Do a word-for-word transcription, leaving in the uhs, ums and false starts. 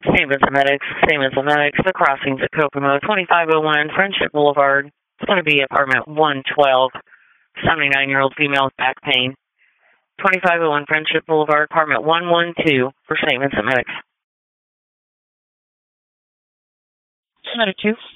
Saint Vincent Medics, Saint Vincent Medics, the crossings at Kokomo, twenty-five oh one Friendship Boulevard. It's going to be apartment one twelve, seventy-nine-year-old female with back pain. twenty-five oh one Friendship Boulevard, apartment one twelve for Saint Vincent Medics. Medic two.